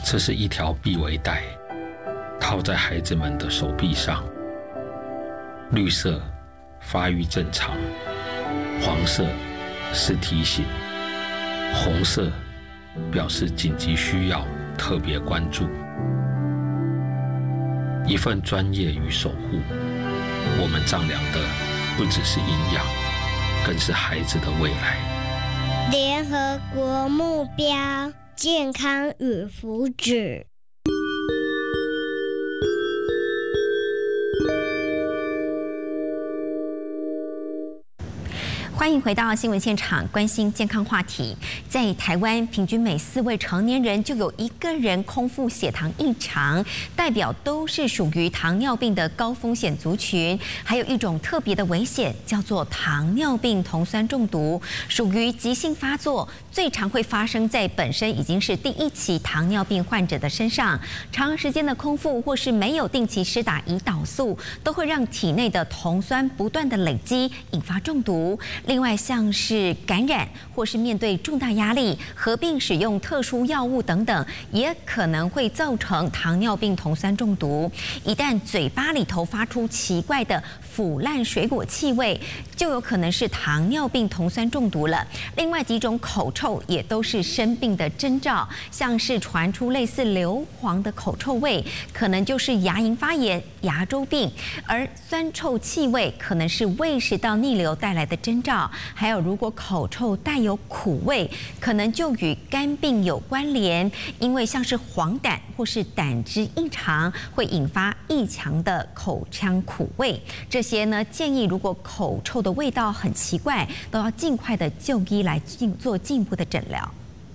这是一条臂围带，套在孩子们的手臂上。绿色发育正常，黄色是提醒，红色表示紧急需要，特别关注。一份专业与守护，我们丈量的不只是营养，更是孩子的未来。 联合国目标：健康与福祉。 欢迎回到新闻现场，关心健康话题。在台湾，平均每4位成年人就有1个人空腹血糖异常，代表都是属于糖尿病的高风险族群。还有一种特别的危险，叫做糖尿病酮酸中毒，属于急性发作，最常会发生在本身已经是第1期糖尿病患者的身上。长时间的空腹或是没有定期施打胰岛素，都会让体内的酮酸不断的累积，引发中毒。另外，像是感染或是面对重大压力，合并使用特殊药物等等，也可能会造成糖尿病酮酸中毒。一旦嘴巴里头发出奇怪的腐烂水果气味，就有可能是糖尿病酮酸中毒了。另外几种口臭也都是生病的征兆，像是传出类似硫磺的口臭味，可能就是牙龈发炎、牙周病；而酸臭气味可能是胃食道逆流带来的征兆。还有，如果口臭带有苦味，可能就与肝病有关联，因为像是黄疸或是胆汁异常，会引发异常的口腔苦味。这些呢，建议如果口臭的味道很奇怪，都要尽快的就医来做进一步的诊疗。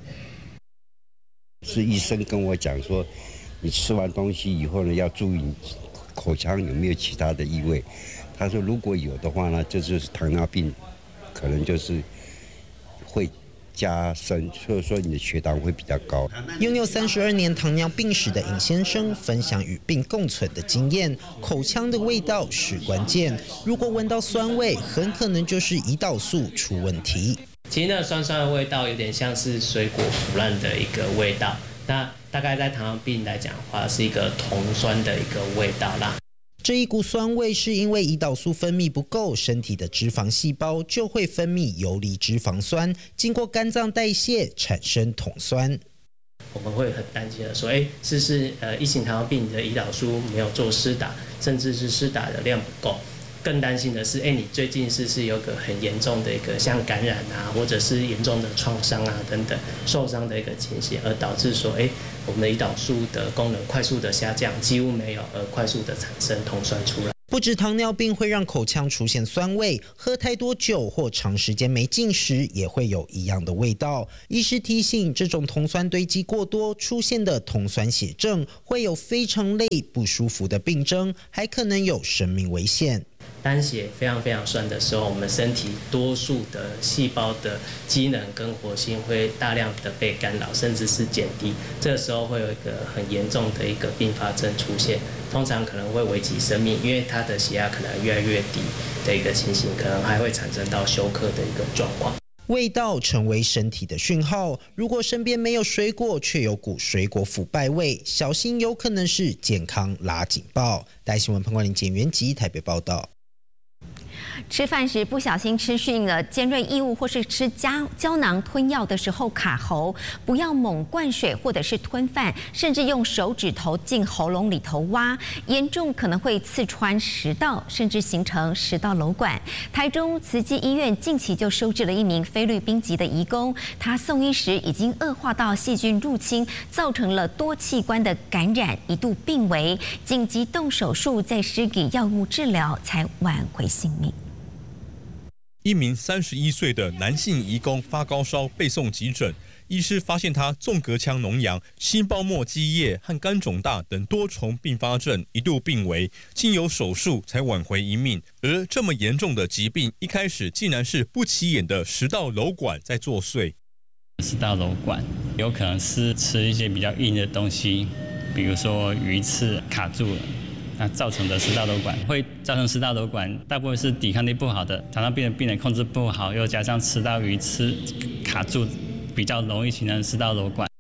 是医生跟我讲说，你吃完东西以后呢，要注意口腔有没有其他的异味。他说如果有的话呢，这就是糖尿病。可能就是会加深，所以说你的血糖会比较高。 拥有32年糖尿病史的尹先生分享与病共存的经验，口腔的味道是关键，如果闻到酸味，很可能就是胰岛素出问题。 其实那酸酸的味道有点像是水果腐烂的一个味道，那大概在糖尿病来讲的话，是一个酮酸的一个味道啦。 这一股酸味是因为胰岛素分泌不够，身体的脂肪细胞就会分泌游离脂肪酸，经过肝脏代谢产生酮酸。 我们会很担心的说，是不是1型糖尿病的胰岛素没有做施打，甚至是施打的量不够？更担心的是，你最近是不是有个很严重的一个像感染啊，或者是严重的创伤啊等等受伤的一个情形，而导致说，我们的胰岛素的功能快速的下降，几乎没有，而快速的产生酮酸出来。 不止糖尿病会让口腔出现酸味，喝太多酒或长时间没进食也会有一样的味道。医师提醒，这种酮酸堆积过多出现的酮酸血症，会有非常累、不舒服的病症，还可能有生命危险。 当血非常非常酸的时候，我们身体多数的细胞的机能跟活性会大量的被干扰，甚至是减低。这个时候会有一个很严重的一个并发症出现，通常可能会危及生命，因为它的血压可能越来越低的一个情形，可能还会产生到休克的一个状况。 味道成为身体的讯号，如果身边没有水果，却有股水果腐败味，小心有可能是健康拉警报。台新闻彭冠霖、简元吉台北报道。 吃饭时不小心吃进了尖锐异物，或是吃胶囊吞药的时候卡喉，不要猛灌水或者是吞饭，甚至用手指头进喉咙里头挖，严重可能会刺穿食道，甚至形成食道瘘管。台中慈济医院近期就收治了一名菲律宾籍的移工，他送医时已经恶化到细菌入侵，造成了多器官的感染，一度病危，紧急动手术，再施给药物治疗，才挽回性命。 一名31岁的男性移工发高烧被送急诊，医师发现他纵隔腔脓疡、心包膜积液和肝肿大等多重并发症，一度病危，经由手术才挽回一命。而这么严重的疾病，一开始竟然是不起眼的食道瘘管在作祟。 食道瘘管有可能是吃一些比较硬的东西，比如说鱼刺卡住了。那造成的食道瘘管会造成食道瘘管，大部分是抵抗力不好的糖尿病的病人控制不好，又加上吃到鱼刺卡住，比较容易形成食道瘘管。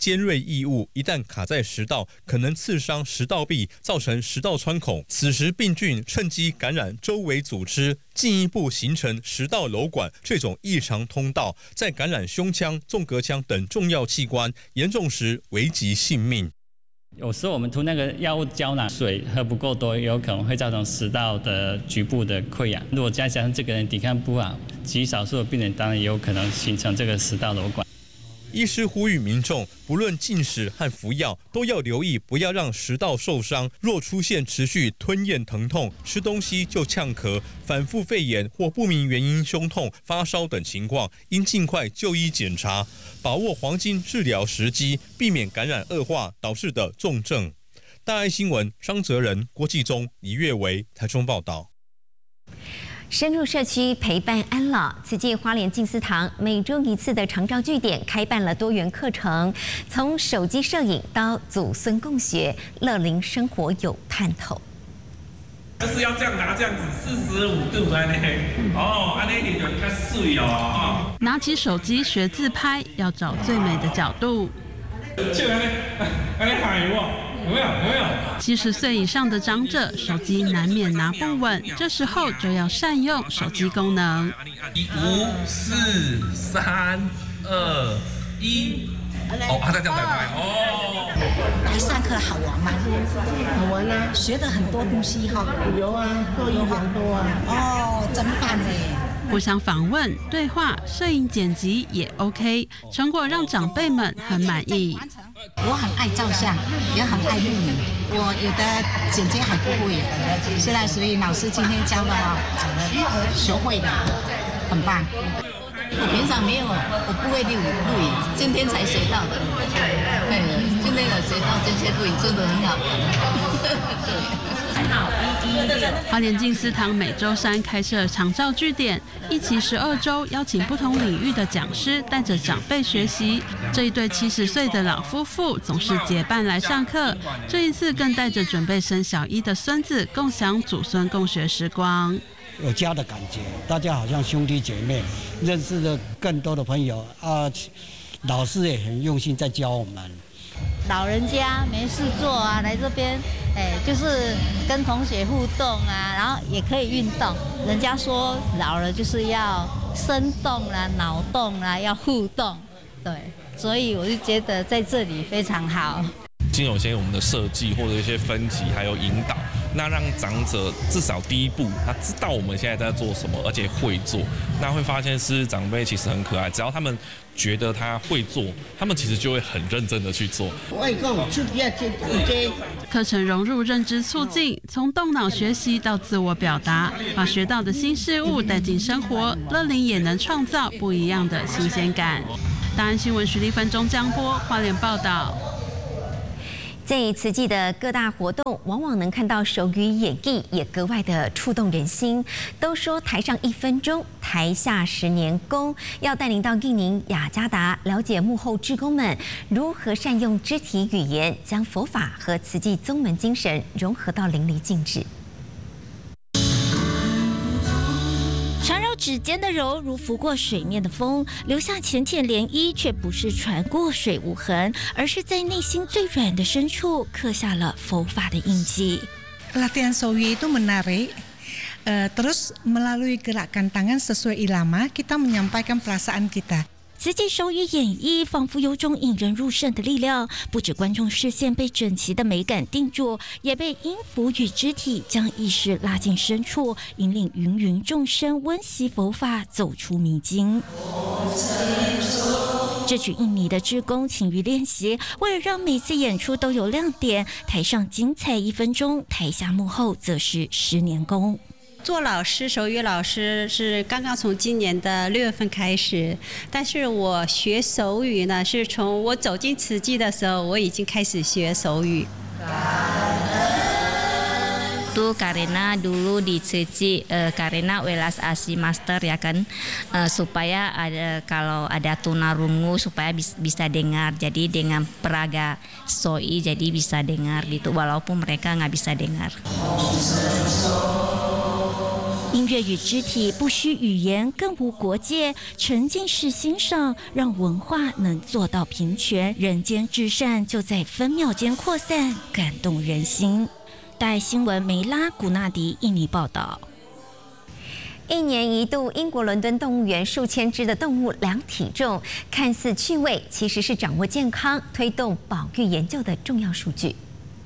尖锐异物一旦卡在食道，可能刺伤食道壁，造成食道穿孔。此时病菌趁机感染周围组织，进一步形成食道瘘管这种异常通道，再感染胸腔、纵隔腔等重要器官，严重时危及性命。 有时候我们涂那个药物胶囊，水喝不够多，有可能会造成食道的局部的溃疡。如果再加上这个人抵抗不好，极少数的病人当然也有可能形成这个食道瘘管。 医师呼吁民众，不论进食和服药，都要留意不要让食道受伤。若出现持续吞咽疼痛、吃东西就呛咳、反复肺炎或不明原因胸痛、发烧等情况，应尽快就医检查，把握黄金治疗时机，避免感染恶化导致的重症。大爱新闻张哲仁、郭继忠、李月维台中报道。 深入社区陪伴安老，此届花莲静思堂每周一次的长照据点开办了多元课程，从手机摄影到祖孙共学，乐龄生活有探头。 就是要这样拿这样子45度安尼，安尼你就较水哦。 拿起手机学自拍，要找最美的角度。 就安尼喊我。有没有？70岁以上的长者，手机难免拿不稳，这时候就要善用手机功能。 5、4、3、2、1。他在这样拍来上课好玩吗？好玩啊，学了很多东西哈。有啊，受益良多啊。真棒嘞！ 不想访问、对话、摄影剪辑也 OK， 成果让长辈们很满意。 我很爱照相，也很爱录影。我有的剪接还不会，现在所以老师今天教了，学会的，很棒。我平常没有，我不会录影，今天才学到的。今天有学到这些录影，真的很好玩。 花莲静思堂每周3开设长照据点，一期12周，邀请不同领域的讲师带着长辈学习。这一对70岁的老夫妇总是结伴来上课，这一次更带着准备升小1的孙子，共享祖孙共学时光。 有家的感觉，大家好像兄弟姐妹，认识了更多的朋友啊。老师也很用心在教我们。 老人家没事做啊，来这边，就是跟同学互动啊，然后也可以运动。人家说老了就是要生动啦、脑动啦，要互动，对，所以我就觉得在这里非常好。 经有些我们的设计或者一些分级还有引导，那让长者至少第一步他知道我们现在在做什么，而且会做，那会发现是长辈其实很可爱，只要他们觉得他会做，他们其实就会很认真的去做。 课程融入认知促进，从动脑学习到自我表达，把学到的新事物带进生活，乐龄也能创造不一样的新鲜感。大安新闻徐立芬、钟江波花莲报道。 在慈济的各大活动，往往能看到手语演绎，也格外的触动人心。都说台上1分钟，台下10年功，要带领到印尼雅加达，了解幕后志工们如何善用肢体语言，将佛法和慈济宗门精神融合到淋漓尽致。 缠绕指尖的柔，如拂过水面的风，留下浅浅涟漪，却不是船过水无痕，而是在内心最软的深处刻下了佛法的印记。 Latihan Sowi itu menarik. Terus melalui gerakan tangan sesuai irama, kita menyampaikan perasaan kita. 慈济手语演绎仿佛有种引人入胜的力量，不止观众视线被整齐的美感定住，也被音符与肢体将意识拉进深处，引领芸芸众生温习佛法，走出迷津。这曲印尼的志工勤于练习，为了让每次演出都有亮点，台上精彩1分钟，台下幕后则是10年功。 做老师，手语老师是刚刚从今年的6月份开始，但是我学手语呢，是从我走进慈济的时候，我已经开始学手语。 Itu karena dulu di Ceci karena Welas Asi Master ya kan supaya ada kalau ada tunarungu supaya bisa dengar, jadi dengan peraga soi jadi bisa dengar gitu walaupun mereka nggak bisa dengar. 音乐与肢体不需语言，更无国界，沉浸式欣赏，让文化能做到平权，人间至善就在分秒间扩散，感动人心。带新闻梅拉古纳迪印尼报道。 1年1度，英国伦敦动物园数千只的动物量体重，看似趣味，其实是掌握健康、推动保育研究的重要数据。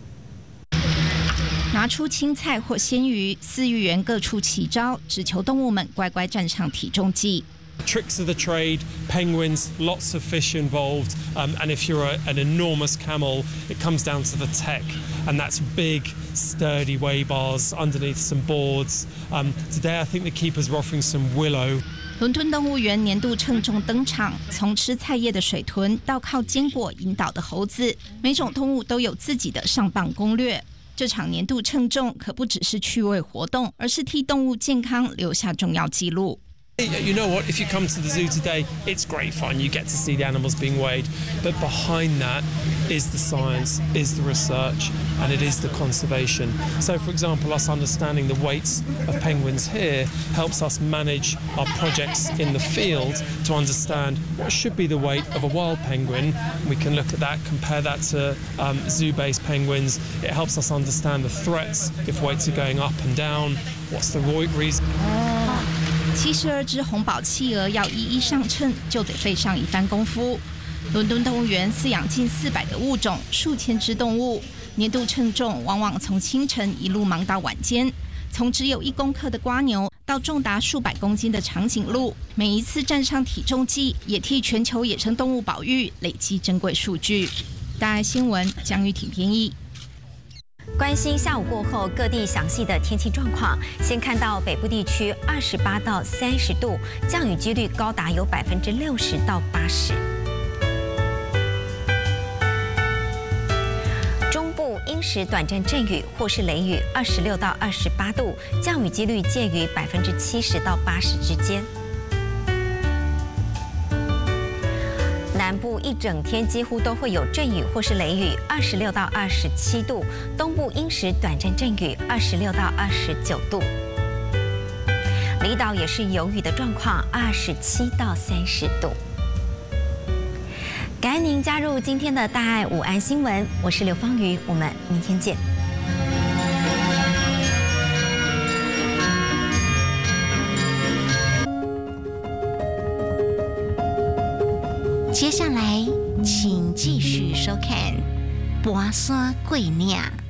拿出青菜或鲜鱼，饲育员各处奇招，只求动物们乖乖站上体重计。 Tricks of the trade, penguins, lots of fish involved, and if you're an enormous camel, it comes down to the tech, and that's big, sturdy weigh bars underneath some boards. Today I think the keepers are offering some willow. 伦敦动物园年度称重登场，从吃菜叶的水豚到靠坚果引导的猴子，每种动物都有自己的上磅攻略。这场年度称重可不只是趣味活动，而是替动物健康留下重要记录。 You know what? If you come to the zoo today, it's great fun. You get to see the animals being weighed. But behind that is the science, is the research, and it is the conservation. So, for example, us understanding the weights of penguins here helps us manage our projects in the field to understand what should be the weight of a wild penguin. We can look at that, compare that to zoo-based penguins. It helps us understand the threats if weights are going up and down. What's the reason? 72只红宝企鹅要一一上称，就得费上一番功夫。伦敦动物园饲养近400个物种，数千只动物，年度称重往往从清晨一路忙到晚间。从只有1公克的瓜牛，到重达数百公斤的长颈鹿，每一次站上体重计，也替全球野生动物保育累积珍贵数据。大爱新闻江玉婷编译。 关心下午过后各地详细的天气状况。先看到北部地区28到30度，降雨几率高达有60%到80%。中部因时短暂阵雨或是雷雨，26到28度，降雨几率介于70%到80%之间。南部一整天几乎都会有阵雨或是雷雨，26到27度；东部因时短暂阵雨，26到29度。离岛也是有雨的状况，27到30度。感恩您加入今天的大爱午安新闻，我是刘芳瑜，我们明天见。 接下来，请继续收看《跋山过岭》。